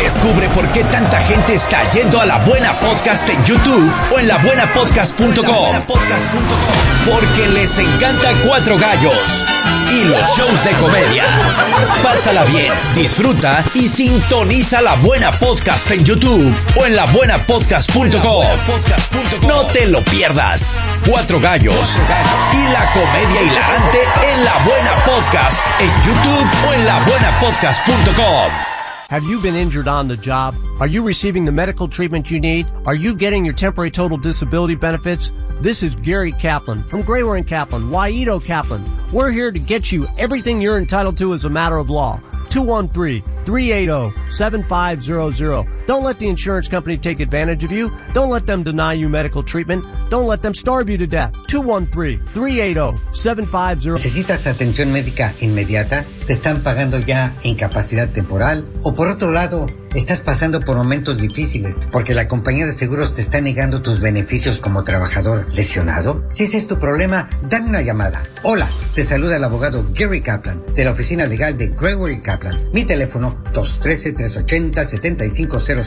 Descubre por qué tanta gente está yendo a La Buena Podcast en YouTube o en labuenapodcast.com. Porque les encanta Cuatro Gallos y los shows de comedia. Pásala bien, disfruta y sintoniza La Buena Podcast en YouTube o en labuenapodcast.com. No te lo pierdas. Cuatro Gallos y la comedia hilarante en La Buena Podcast en YouTube o en labuenapodcast.com. Have you been injured on the job? Are you receiving the medical treatment you need? Are you getting your temporary total disability benefits? This is Gary Kaplan from Grayware & Kaplan, Waito Kaplan. We're here to get you everything you're entitled to as a matter of law. 213-380-7500. Don't let the insurance company take advantage of you. Don't let them deny you medical treatment. Don't let them starve you to death. 213-380-7500. ¿Necesitas atención médica inmediata? ¿Te están pagando ya incapacidad temporal? O por otro lado, estás pasando por momentos difíciles porque la compañía de seguros te está negando tus beneficios como trabajador lesionado. Si ese es tu problema, dame una llamada. Hola, te saluda el abogado Gary Kaplan de la oficina legal de Grayware & Kaplan. Mi teléfono 213-380-7500,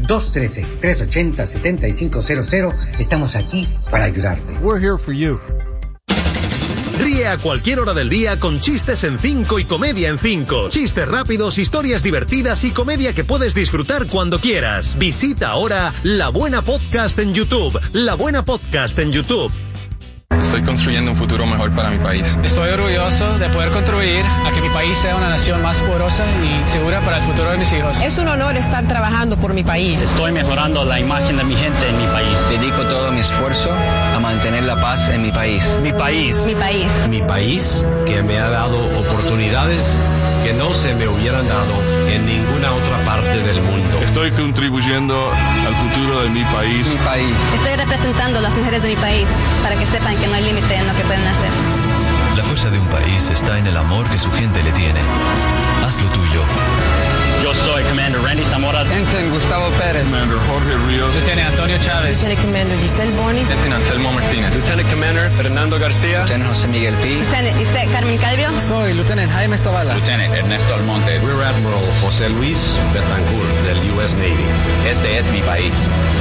213-380-7500. Estamos aquí para ayudarte. We're here for you. Ríe a cualquier hora del día con Chistes en 5 y Comedia en 5. Chistes rápidos, historias divertidas y comedia que puedes disfrutar cuando quieras. Visita ahora La Buena Podcast en YouTube. La Buena Podcast en YouTube. Estoy construyendo un futuro mejor para mi país. Estoy orgulloso de poder contribuir a que mi país sea una nación más poderosa y segura para el futuro de mis hijos. Es un honor estar trabajando por mi país. Estoy mejorando la imagen de mi gente en mi país. Dedico todo mi esfuerzo a mantener la paz en mi país. Mi país. Mi país. Mi país, que me ha dado oportunidades que no se me hubieran dado en ninguna otra parte del mundo. Estoy contribuyendo al futuro de mi país. Mi país. Estoy representando a las mujeres de mi país para que sepan que no hay límite en lo que pueden hacer. La fuerza de un país está en el amor que su gente le tiene. Haz lo tuyo. Yo soy Commander Randy Zamora. Ensign Gustavo Pérez. Commander Jorge Ríos. Lieutenant Antonio Chávez. Lieutenant Commander Giselle Bonis. Lieutenant Anselmo Martínez. Lieutenant Commander Fernando García. Lieutenant José Miguel Pi. Lieutenant Isaac Carmen Calvio. Soy Lieutenant Jaime Zavala. Lieutenant Ernesto Almonte. Rear Admiral José Luis Betancourt del U.S. Navy. Este es mi país.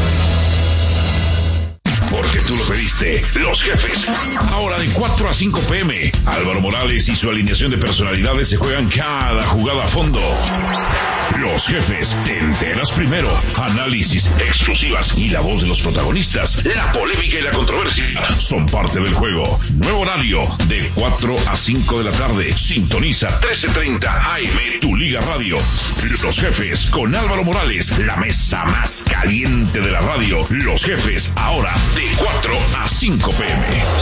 Porque tú lo pediste, Los Jefes. Ahora de 4 a 5 p.m. Álvaro Morales y su alineación de personalidades se juegan cada jugada a fondo. Los Jefes, te enteras primero. Análisis, exclusivas y la voz de los protagonistas. La polémica y la controversia son parte del juego. Nuevo horario de 4 a 5 de la tarde. Sintoniza 1330 AM, tu Liga Radio. Los Jefes con Álvaro Morales, la mesa más caliente de la radio. Los Jefes, ahora de 4 a 5 p.m.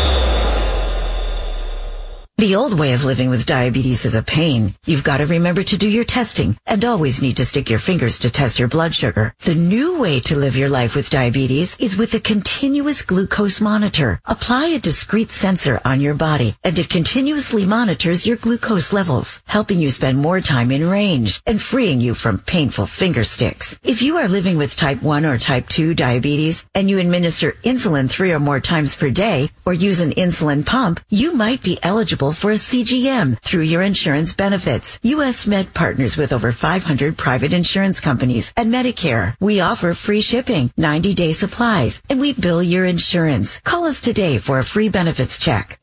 The old way of living with diabetes is a pain. You've got to remember to do your testing and always need to stick your fingers to test your blood sugar. The new way to live your life with diabetes is with a continuous glucose monitor. Apply a discrete sensor on your body and it continuously monitors your glucose levels, helping you spend more time in range and freeing you from painful finger sticks. If you are living with type 1 or type 2 diabetes and you administer insulin 3 or more times per day or use an insulin pump, you might be eligible for a CGM through your insurance benefits. U.S. Med partners with over 500 private insurance companies and Medicare. We offer free shipping, 90-day supplies, and we bill your insurance. Call us today for a free benefits check.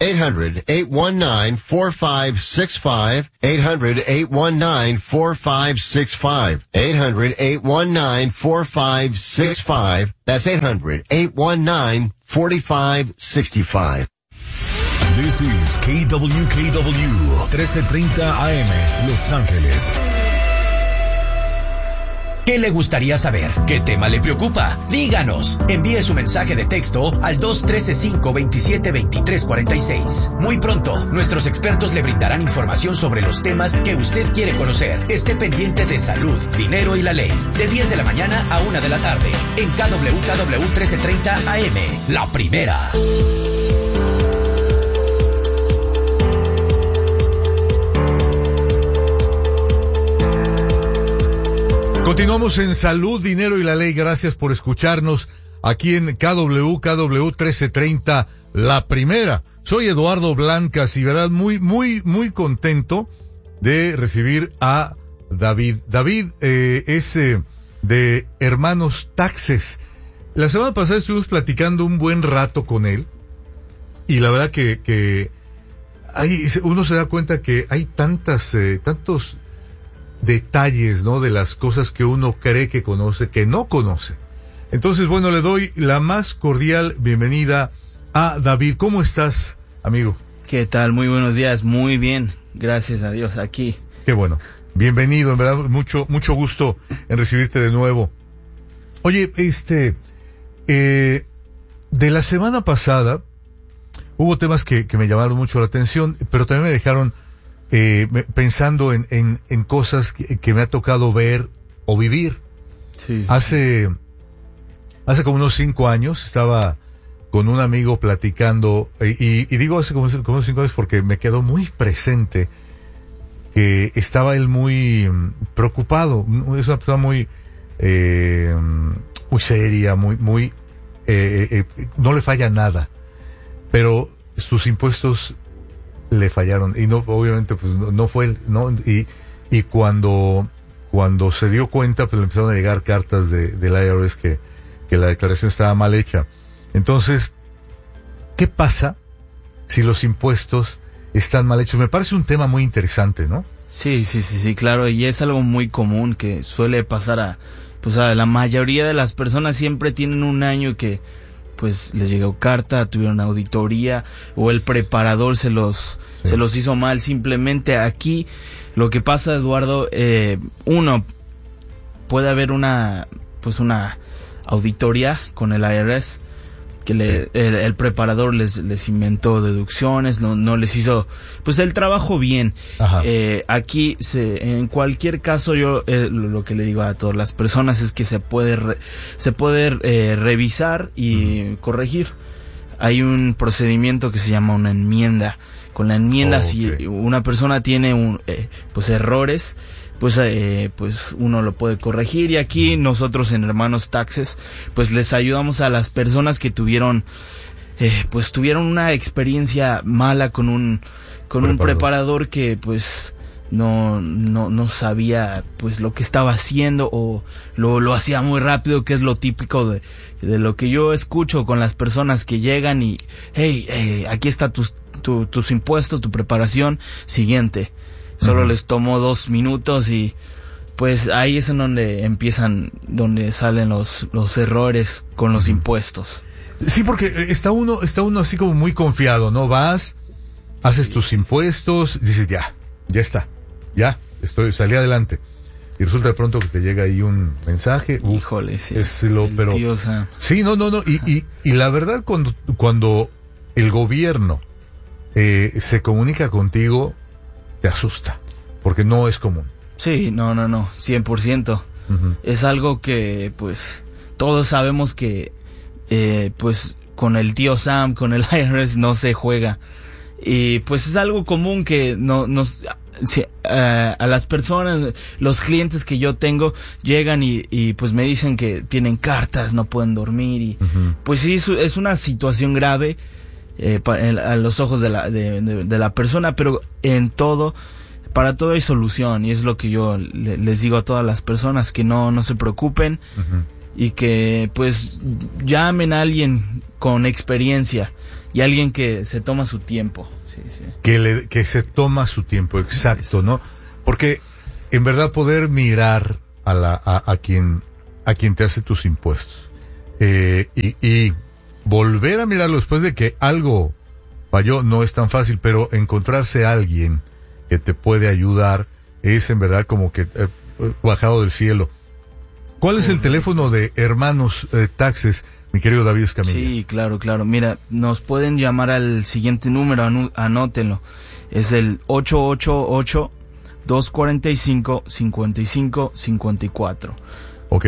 800-819-4565. 800-819-4565. 800-819-4565. That's 800-819-4565. This is KWKW 1330 AM, Los Ángeles. ¿Qué le gustaría saber? ¿Qué tema le preocupa? Díganos. Envíe su mensaje de texto al 213-527-2346. Muy pronto, nuestros expertos le brindarán información sobre los temas que usted quiere conocer. Esté pendiente de salud, dinero y la ley. De 10 de la mañana a 1 de la tarde. En KWKW 1330 AM. La primera. Continuamos en Salud, Dinero y la Ley. Gracias por escucharnos aquí en KWKW 1330, la primera. Soy Eduardo Blancas y verdad muy contento de recibir a David. David es de Hermanos Taxes. La semana pasada estuvimos platicando un buen rato con él y la verdad que uno se da cuenta que hay tantos detalles, ¿no? De las cosas que uno cree que conoce, que no conoce. Entonces, bueno, le doy la más cordial bienvenida a David. ¿Cómo estás, amigo? ¿Qué tal? Muy buenos días. Muy bien. Gracias a Dios, aquí. Qué bueno. Bienvenido, en verdad, mucho gusto en recibirte de nuevo. Oye, de la semana pasada hubo temas que me llamaron mucho la atención, pero también me dejaron pensando en cosas que me ha tocado ver o vivir. Sí. Hace como unos 5 años estaba con un amigo platicando, y digo hace como unos 5 años porque me quedó muy presente que estaba él muy preocupado. Es una persona muy seria, muy no le falla nada, pero sus impuestos le fallaron y no, obviamente pues no fue él, ¿no? Y cuando se dio cuenta, pues le empezaron a llegar cartas del IRS que la declaración estaba mal hecha. Entonces, ¿qué pasa si los impuestos están mal hechos? Me parece un tema muy interesante, ¿no? Sí, claro, y es algo muy común que suele pasar a la mayoría de las personas. Siempre tienen un año que pues les llegó carta, tuvieron auditoría o el preparador se los hizo mal. Simplemente aquí lo que pasa, Eduardo, uno puede haber una auditoría con el IRS que el preparador les inventó deducciones, no les hizo pues el trabajo bien. Aquí en cualquier caso yo lo que le digo a todas las personas es que se puede revisar y corregir. Hay un procedimiento que se llama una enmienda. Con la enmienda, si una persona tiene errores, pues uno lo puede corregir. Y aquí nosotros en Hermanos Taxes pues les ayudamos a las personas que tuvieron una experiencia mala con un preparador que pues no sabía pues lo que estaba haciendo o lo hacía muy rápido, que es lo típico de lo que yo escucho con las personas que llegan y aquí está tus impuestos, tu preparación, siguiente. Solo les tomó 2 minutos y pues ahí es en donde salen los errores con los impuestos. Sí, porque está uno así como muy confiado, ¿no? Vas, haces tus impuestos, dices ya está, salí adelante. Y resulta de pronto que te llega ahí un mensaje. Híjole, sí. Pero tío Sam. Sí, no. Y la verdad, cuando el gobierno se comunica contigo, te asusta, porque no es común. Sí, no, 100%. Es algo que, pues, todos sabemos que, pues, con el tío Sam, con el IRS no se juega. Y, pues, es algo común que a las personas, los clientes que yo tengo, llegan y pues me dicen que tienen cartas, no pueden dormir y, pues sí, es una situación grave, a los ojos de la persona, pero para todo hay solución, y es lo que yo les digo a todas las personas, que no se preocupen y que pues llamen a alguien con experiencia y alguien que se toma su tiempo. Sí. Que se toma su tiempo, exacto, ¿no? Porque en verdad poder mirar a quien te hace tus impuestos y volver a mirarlo después de que algo falló no es tan fácil, pero encontrarse a alguien que te puede ayudar es en verdad como que bajado del cielo. ¿Cuál es el teléfono de Hermanos Taxes, mi querido David Escamilla? Sí, claro. Mira, nos pueden llamar al siguiente número, anótenlo. Es el 888-245-5554. Ok,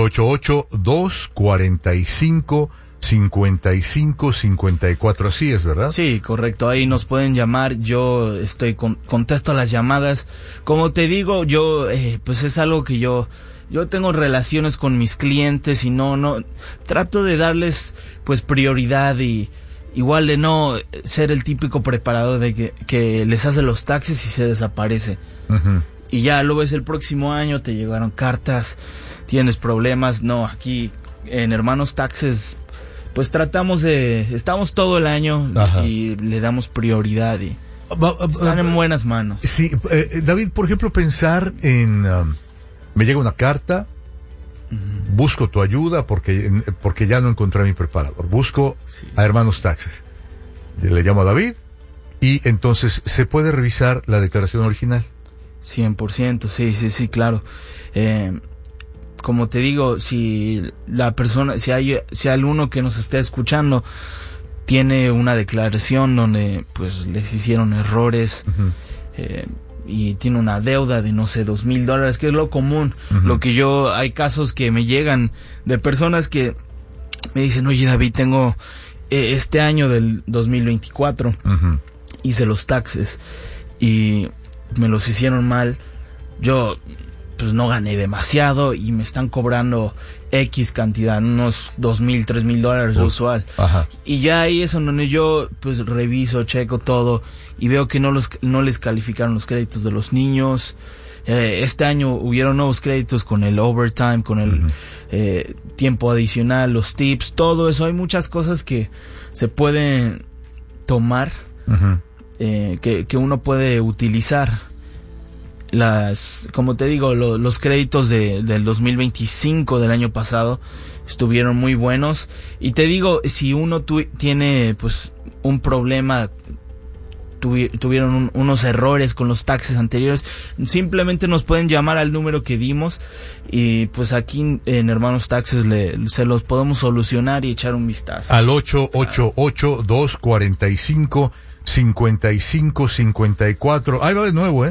888-245-5554, así es, ¿verdad? Sí, correcto, ahí nos pueden llamar, yo contesto las llamadas. Como te digo, yo, pues es algo que yo tengo relaciones con mis clientes y no trato de darles pues prioridad, y igual de no ser el típico preparador de que les hace los taxes y se desaparece. y ya lo ves el próximo año, te llegaron cartas, tienes problemas. No, aquí en Hermanos Taxes pues estamos todo el año. Ajá. Y le damos prioridad y están en buenas manos. Sí, David, por ejemplo, pensar en me llega una carta, busco tu ayuda porque ya no encontré mi preparador, busco a Hermanos Taxes, le llamo a David y entonces se puede revisar la declaración original. 100%, sí, claro. Como te digo, si la persona, si hay alguno que nos esté escuchando tiene una declaración donde pues les hicieron errores, y tiene una deuda de no sé $2,000, que es lo común. Lo que hay casos que me llegan de personas que me dicen, oye David, tengo este año del 2024 hice los taxes y me los hicieron mal, yo pues no gané demasiado y me están cobrando X cantidad, unos $2,000, $3,000 usual. Ajá. Y ya ahí es donde yo pues reviso, checo todo y veo que no les calificaron los créditos de los niños. Este año hubieron nuevos créditos con el overtime, con el tiempo adicional, los tips, todo eso. Hay muchas cosas que se pueden tomar, que uno puede utilizar. Como te digo, los créditos del 2025 del año pasado estuvieron muy buenos. Y te digo, si uno tiene pues un problema, tuvieron unos errores con los taxes anteriores, simplemente nos pueden llamar al número que dimos y pues aquí en Hermanos Taxes se los podemos solucionar y echar un vistazo. Al 888-245-5554. Ahí va de nuevo,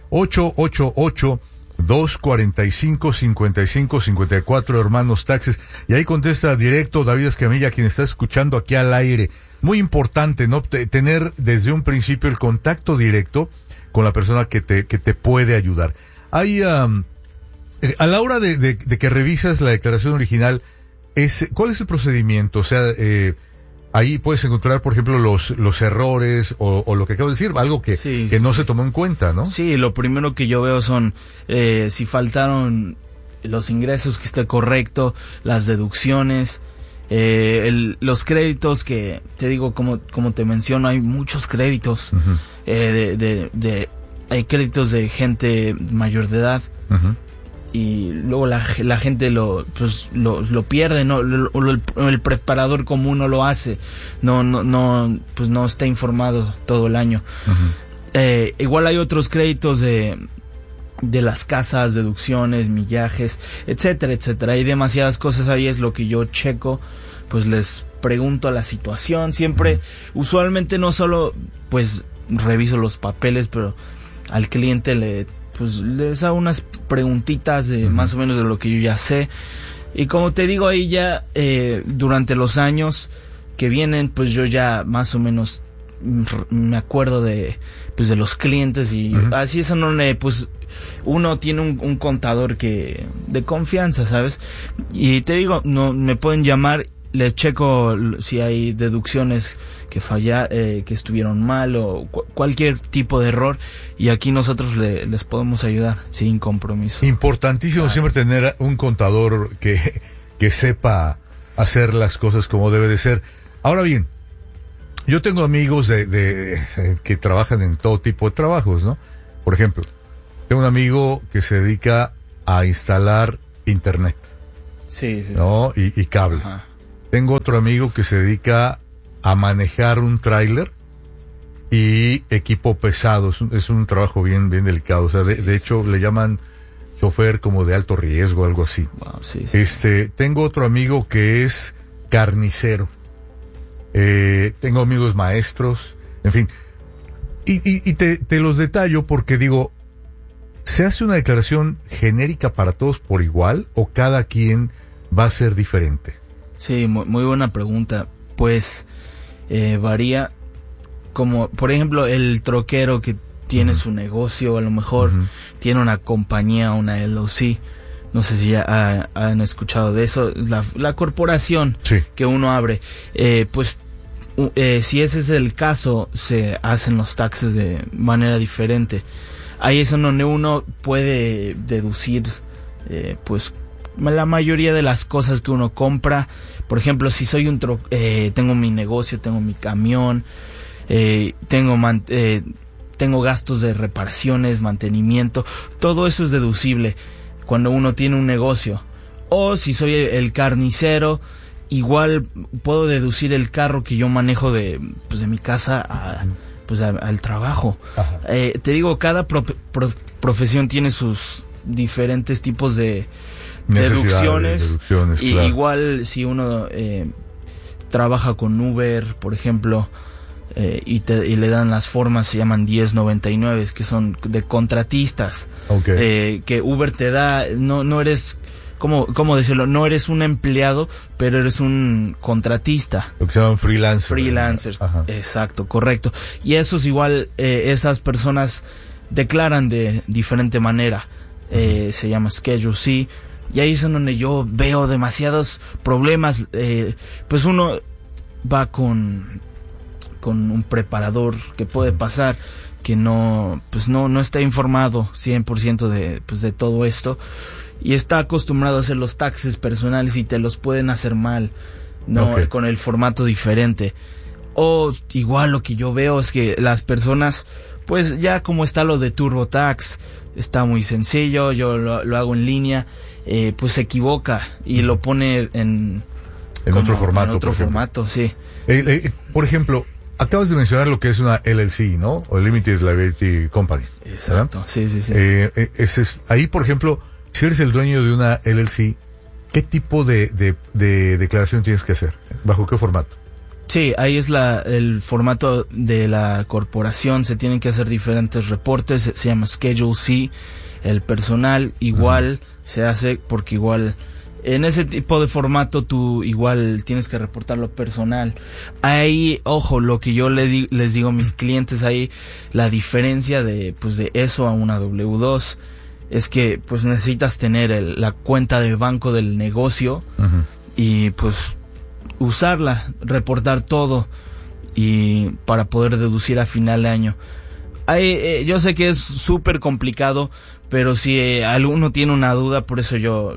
888-245-5554, Hermanos Taxes. Y ahí contesta directo David Escamilla, quien está escuchando aquí al aire. Muy importante, ¿no? Tener desde un principio el contacto directo con la persona que te puede ayudar. Hay, a la hora de que revisas la declaración original, ¿cuál es el procedimiento? O sea, ahí puedes encontrar, por ejemplo, los errores o lo que acabo de decir, algo que no se tomó en cuenta, ¿no? Sí, lo primero que yo veo son si faltaron los ingresos, que esté correcto, las deducciones, los créditos, que te digo, como te menciono, hay muchos créditos. Hay créditos de gente mayor de edad. Y luego la gente lo pierde, ¿no? El preparador común no lo hace, pues no está informado todo el año. Igual hay otros créditos de las casas, deducciones, millajes, etcétera, etcétera. Hay demasiadas cosas ahí, es lo que yo checo, pues les pregunto a la situación, siempre, usualmente no solo pues reviso los papeles, pero al cliente les hago unas preguntitas de más o menos de lo que yo ya sé. Y como te digo, ahí ya durante los años que vienen, pues yo ya más o menos me acuerdo de los clientes y así es donde pues uno tiene un contador de confianza, ¿sabes? Y te digo, no me pueden llamar, les checo si hay deducciones que que estuvieron mal o cualquier tipo de error, y aquí nosotros les podemos ayudar sin compromiso. Importantísimo siempre tener un contador que sepa hacer las cosas como debe de ser. Ahora bien, yo tengo amigos que trabajan en todo tipo de trabajos, ¿no? Por ejemplo, tengo un amigo que se dedica a instalar internet, ¿no? Y cable. Ajá. Tengo otro amigo que se dedica a manejar un tráiler y equipo pesado. Es un trabajo bien delicado. O sea, de hecho, le llaman chofer como de alto riesgo, algo así. Wow, tengo otro amigo que es carnicero. Tengo amigos maestros, en fin. Y te los detallo porque digo, ¿se hace una declaración genérica para todos por igual o cada quien va a ser diferente? Sí, muy buena pregunta. Pues varía, como por ejemplo el troquero que tiene su negocio, a lo mejor tiene una compañía, una LLC, no sé si ya han escuchado de eso, la corporación que uno abre, pues si ese es el caso, se hacen los taxes de manera diferente. ahí es en donde uno puede deducir, pues, la mayoría de las cosas que uno compra. Por ejemplo, si soy tengo mi negocio, tengo mi camión, tengo gastos de reparaciones, mantenimiento, todo eso es deducible cuando uno tiene un negocio. O si soy el carnicero, igual puedo deducir el carro que yo manejo de mi casa al trabajo. Te digo, cada profesión tiene sus diferentes tipos de deducciones, y claro. Igual si uno trabaja con Uber, por ejemplo, y le dan las formas, se llaman 1099, que son de contratistas. Que Uber te da, no eres, ¿cómo decirlo? No eres un empleado, pero eres un contratista. Lo que se llaman freelancers. Exacto, correcto. Y esos igual, esas personas declaran de diferente manera. Se llama Schedule C. Y ahí es en donde yo veo demasiados problemas. Pues uno va con un preparador que puede pasar que no está informado 100% de todo esto, y está acostumbrado a hacer los taxes personales y te los pueden hacer mal, con el formato diferente. O igual lo que yo veo es que las personas, pues ya como está lo de TurboTax, está muy sencillo, yo lo hago en línea, pues se equivoca y lo pone en otro formato. En otro formato, sí. Por ejemplo, acabas de mencionar lo que es una LLC, ¿no? O Limited Liability Company. Exacto, ¿verdad? Sí. Ahí, por ejemplo, si eres el dueño de una LLC, ¿qué tipo de declaración tienes que hacer? ¿Bajo qué formato? Sí, ahí es el formato de la corporación. Se tienen que hacer diferentes reportes. Se llama Schedule C. El personal igual se hace, porque igual en ese tipo de formato tú igual tienes que reportar lo personal. Ahí, ojo, lo que yo les digo a mis clientes, ahí la diferencia de eso a una W2 es que pues necesitas tener la cuenta de banco del negocio y pues usarla, reportar todo, y para poder deducir a final de año. Yo sé que es súper complicado, pero si alguno tiene una duda, por eso yo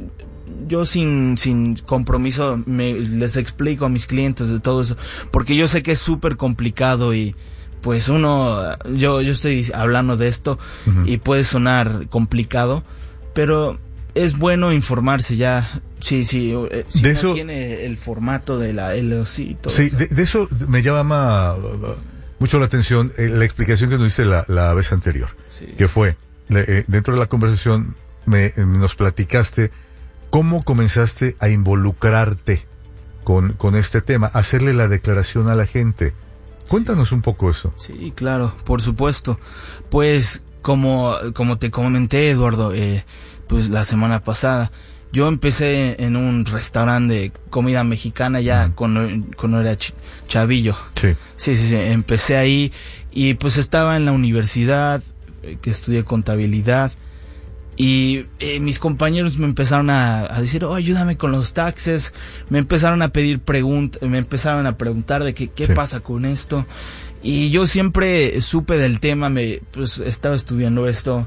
sin compromiso les explico a mis clientes de todo eso, porque yo sé que es súper complicado y pues yo estoy hablando de esto y puede sonar complicado, pero es bueno informarse ya. Sí, de eso tiene el formato de la LLC y todo eso. De eso me llama mucho la atención la explicación que nos diste la vez anterior, que fue, dentro de la conversación nos platicaste cómo comenzaste a involucrarte con este tema, hacerle la declaración a la gente. Cuéntanos un poco eso. Sí, claro, por supuesto. Pues como te comenté, Eduardo, pues la semana pasada, yo empecé en un restaurante de comida mexicana ya cuando era chavillo. Sí, empecé ahí y pues estaba en la universidad, que estudié contabilidad, y mis compañeros me empezaron a decir, ayúdame con los taxes, me empezaron a pedir me empezaron a preguntar de qué pasa con esto, y yo siempre supe del tema, pues estaba estudiando esto,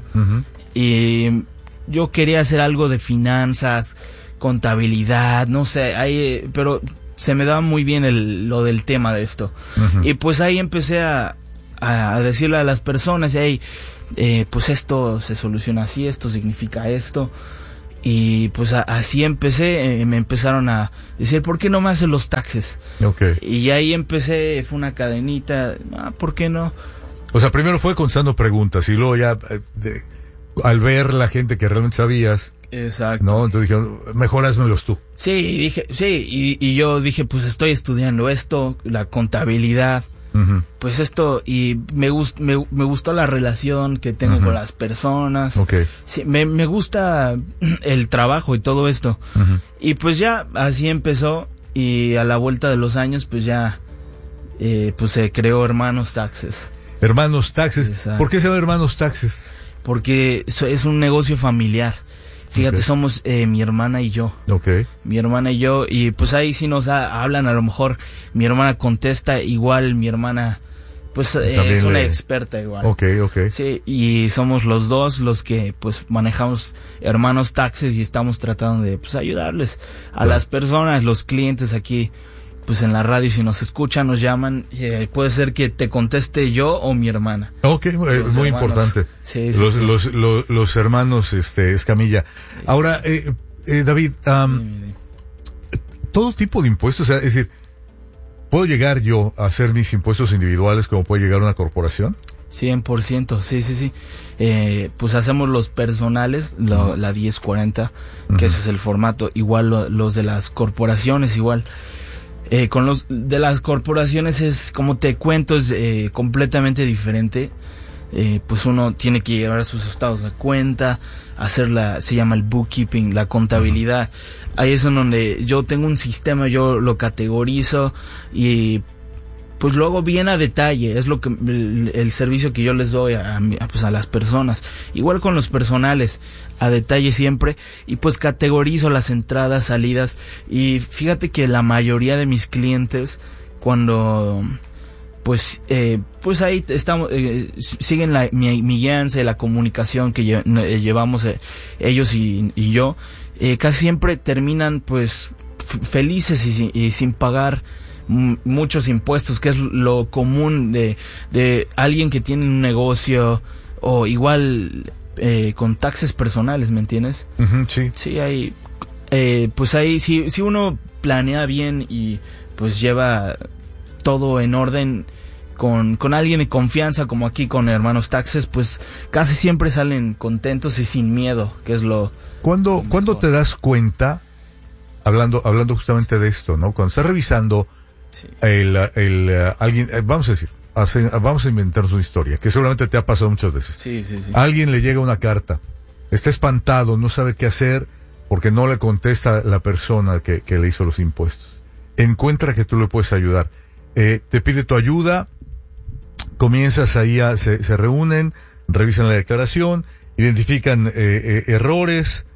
y yo quería hacer algo de finanzas, contabilidad, no sé, pero se me daba muy bien lo del tema de esto. Y pues ahí empecé a decirle a las personas, pues esto se soluciona así, esto significa esto. Y pues así empecé, me empezaron a decir, ¿por qué no me hacen los taxes? Y ahí empecé, fue una cadenita, ¿por qué no? O sea, primero fue contestando preguntas y luego ya... al ver la gente que realmente sabías. Exacto. ¿No? Entonces dijeron, mejor házmelos tú. Sí, y yo dije, pues estoy estudiando esto, la contabilidad, pues esto, y me gustó la relación que tengo con las personas. Sí, me gusta el trabajo y todo esto. Y pues ya, así empezó, y a la vuelta de los años, pues ya, pues se creó Hermanos Taxes. Hermanos Taxes. Exacto. ¿Por qué se llama Hermanos Taxes? Porque es un negocio familiar. Fíjate, somos mi hermana y yo. Mi hermana y yo, y pues ahí sí nos hablan, a lo mejor mi hermana contesta, igual mi hermana pues es una experta igual. Ok. Sí, y somos los dos los que pues manejamos hermanos taxis y estamos tratando de pues ayudarles a las personas, los clientes aquí pues en la radio. Si nos escuchan, nos llaman, puede ser que te conteste yo o mi hermana. Ok, muy importante. Sí, los hermanos Escamilla. Ahora, David, todo tipo de impuestos, o sea, es decir, ¿puedo llegar yo a hacer mis impuestos individuales como puede llegar una corporación? 100%, sí. Pues hacemos los personales, la 1040, que ese es el formato. Igual los de las corporaciones, igual. Con los de las corporaciones es, como te cuento, es completamente diferente. Pues uno tiene que llevar sus estados de cuenta, se llama el bookkeeping, la contabilidad. Ahí es en donde yo tengo un sistema, yo lo categorizo y pues lo hago bien a detalle. Es lo que el servicio que yo les doy a las personas. Igual con los personales, a detalle siempre, y pues categorizo las entradas, salidas. Y fíjate que la mayoría de mis clientes, cuando pues ahí estamos, siguen mi guianza y la comunicación que llevamos ellos y yo, casi siempre terminan pues felices y sin pagar muchos impuestos, que es lo común de alguien que tiene un negocio, o igual con taxes personales, ¿me entiendes? Sí. Sí, hay pues ahí si uno planea bien y pues lleva todo en orden con alguien de confianza, como aquí con Hermanos Taxes, pues casi siempre salen contentos y sin miedo, que es lo... ¿Cuándo te das cuenta, hablando justamente de esto, ¿no? Cuando estás revisando alguien, vamos a decir, vamos a inventarnos una historia, que seguramente te ha pasado muchas veces. Sí. A alguien le llega una carta, está espantado, no sabe qué hacer, porque no le contesta la persona que le hizo los impuestos. Encuentra que tú le puedes ayudar. Te pide tu ayuda, comienzas ahí se reúnen, revisan la declaración, identifican errores,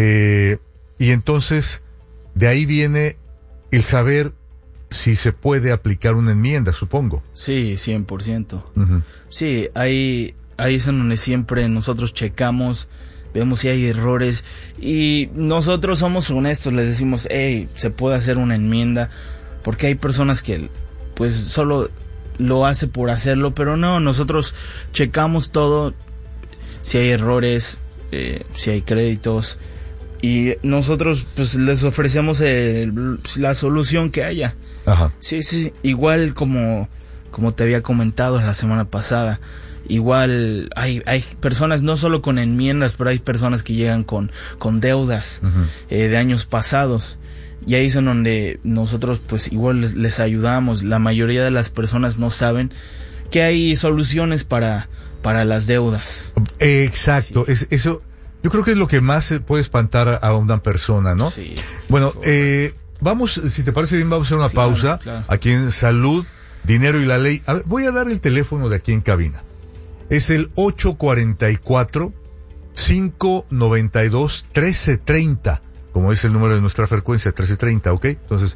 y entonces de ahí viene el saber si se puede aplicar una enmienda, supongo. Sí, 100%. Sí, ahí es en donde siempre nosotros checamos, vemos si hay errores, y nosotros somos honestos, les decimos, se puede hacer una enmienda, porque hay personas que pues solo lo hace por hacerlo, pero no, nosotros checamos todo, si hay errores, si hay créditos, y nosotros pues les ofrecemos la solución que haya. Ajá. Sí, igual como te había comentado la semana pasada, igual hay personas no solo con enmiendas, pero hay personas que llegan con deudas de años pasados. Y ahí es en donde nosotros pues igual les ayudamos. La mayoría de las personas no saben que hay soluciones para las deudas. Exacto, sí. Eso yo creo que es lo que más puede espantar a una persona, ¿no? Sí. Bueno, vamos, si te parece bien, vamos a hacer una pausa aquí en Salud, Dinero y la Ley. A ver, voy a dar el teléfono de aquí en cabina. Es el 844-592-1330. Como es el número de nuestra frecuencia, 1330, ¿ok? Entonces,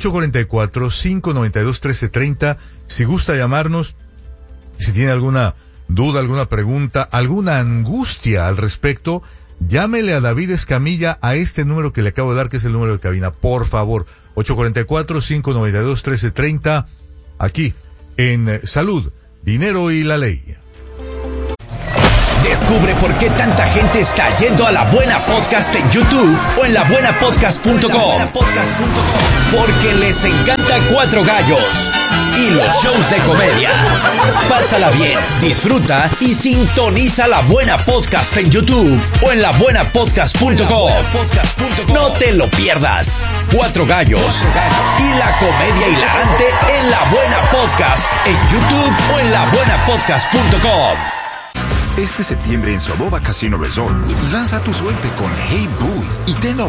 844-592-1330. Si gusta llamarnos, si tiene alguna duda, alguna pregunta, alguna angustia al respecto, llámele a David Escamilla a este número que le acabo de dar, que es el número de cabina. Por favor, 844-592-1330, aquí en Salud, Dinero y la Ley. Descubre por qué tanta gente está yendo a La Buena Podcast en YouTube o en labuenapodcast.com. Porque les encanta Cuatro Gallos y los shows de comedia. Pásala bien, disfruta y sintoniza La Buena Podcast en YouTube o en labuenapodcast.com. No te lo pierdas. Cuatro Gallos y la comedia hilarante en La Buena Podcast en YouTube o en labuenapodcast.com. Este septiembre en Soboba Casino Resort, lanza tu suerte con Hey Boo y ten